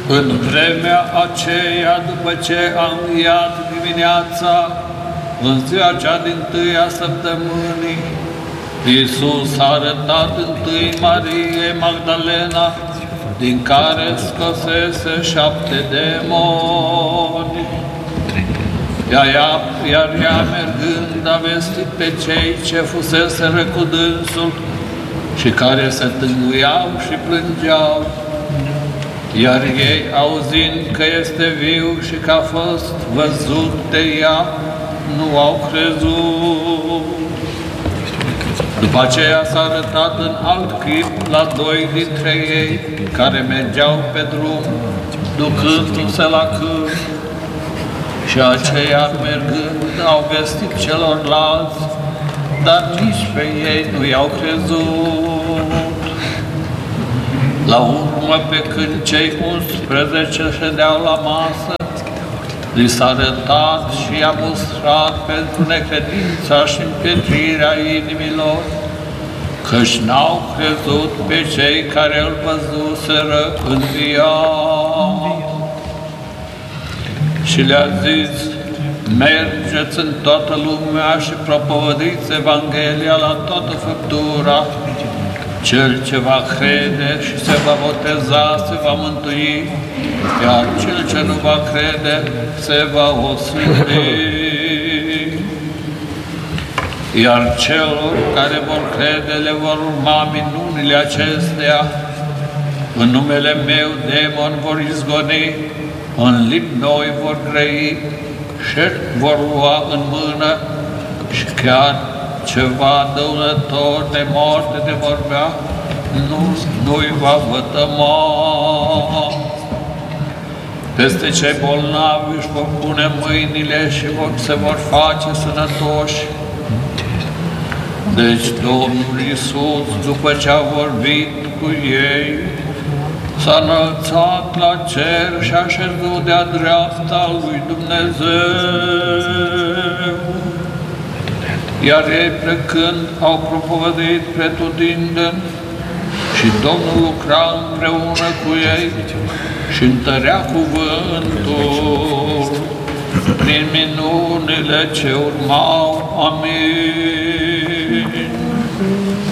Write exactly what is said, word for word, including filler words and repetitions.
În vremea aceea, după ce a înviat dimineața, în ziua cea din-tâi a săptămânii, Iisus a arătat întâi Mariei Magdalena, din care scosese șapte demoni. Iar ea, iar ea mergând, a vestit pe cei ce fuseseră cu dânsul și care se tânguiau și plângeau. Iar ei, auzind că este viu și că a fost văzut de ea, nu au crezut. După aceea s-a arătat în alt chip la doi dintre ei, care mergeau pe drum, ducându-se la câmp. Și aceia, mergând, au vestit celorlalți, dar nici pe ei nu i-au crezut. La urmă, pe când cei unsprezece ședeau la masă, li s-a arătat și i-a mustrat pentru necredința și împietrirea inimilor, căci n-au crezut pe cei care îl văzuseră înviat. Și le-a zis: mergeți în toată lumea și propovădiți Evanghelia la toată făptura. Cel ce va crede și se va boteza se va mântui, iar cel ce nu va crede se va osândi. Iar celor care vor crede le vor urma minunile acestea. În numele meu demoni vor izgoni, în limbi noi vor grăi, șerpi vor lua în mână și chiar ceva dăunător de moarte de vorbea, nu, nu-i va vătăma. Peste cei bolnavi își vor pune mâinile și vor, se vor face sănătoși. Deci Domnul Iisus, după ce a vorbit cu ei, s-a înălțat la cer și a șezut de-a dreapta lui Dumnezeu. Iar ei, plecând, au propovăduit pretutindeni și Domnul lucra împreună cu ei și întărea cuvântul prin minunile ce urmau. Amin.